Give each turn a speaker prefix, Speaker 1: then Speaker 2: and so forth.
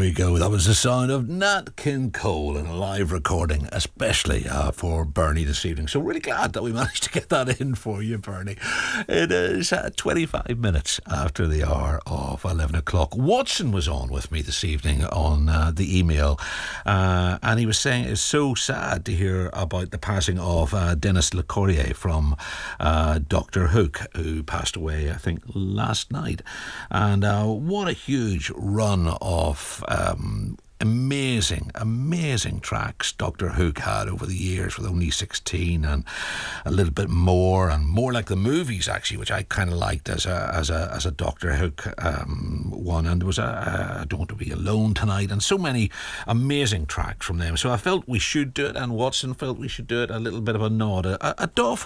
Speaker 1: we go. That was the sound of Nat King Cole in a live recording, especially for Bernie this evening. So really glad that we managed to get that in for you, Bernie. It is 25 minutes after the hour of 11 o'clock. Watson was on with me this evening on the email, and he was saying it's so sad to hear about the passing of Denis Lecorrier from Dr. Hook, who passed away, I think, last night. And what a huge run of amazing tracks Dr. Hook had over the years, with Only 16 and a little bit more, and more like the movies actually, which I kind of liked as a Dr. Hook one. And there was I Don't Want to Be Alone Tonight, and so many amazing tracks from them. So I felt we should do it, and Watson felt we should do it, a little bit of a nod, a Duff